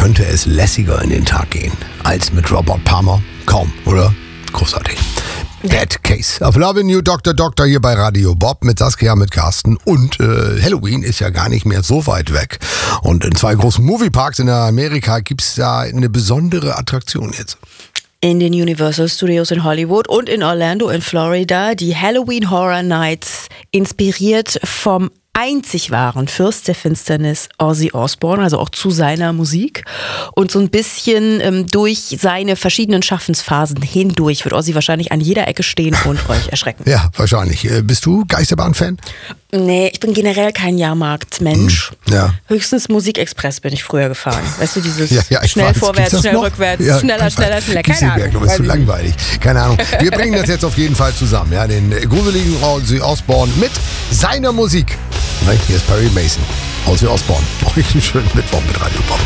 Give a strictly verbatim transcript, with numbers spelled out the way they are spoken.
könnte es lässiger in den Tag gehen als mit Robert Palmer? Kaum, oder? Großartig. Dead Case of Lovin' You, Doktor Doktor hier bei Radio Bob mit Saskia, mit Carsten. Und äh, Halloween ist ja gar nicht mehr so weit weg. Und in zwei großen Movieparks in Amerika gibt es da eine besondere Attraktion jetzt. In den Universal Studios in Hollywood und in Orlando in Florida die Halloween Horror Nights, inspiriert vom einzig wahren Fürst der Finsternis Ozzy Osbourne, also auch zu seiner Musik. Und so ein bisschen ähm, durch seine verschiedenen Schaffensphasen hindurch wird Ozzy wahrscheinlich an jeder Ecke stehen und euch erschrecken. Ja, wahrscheinlich. Äh, bist du Geisterbahn-Fan? Nee, ich bin generell kein Jahrmarktmensch. Hm, ja. Höchstens Musikexpress bin ich früher gefahren. Weißt du, dieses ja, ja, schnell weiß. vorwärts, schnell noch? rückwärts, ja, schneller, schneller, schneller. Keine Ahnung. Ahnung. Das ist zu langweilig. Keine Ahnung. Wir bringen das jetzt auf jeden Fall zusammen. Ja, den gruseligen Ozzy Osbourne mit seiner Musik. Hier ist Perry Mason. Ozzy Osbourne. Euch einen schönen Mittwoch mit Radio Bob.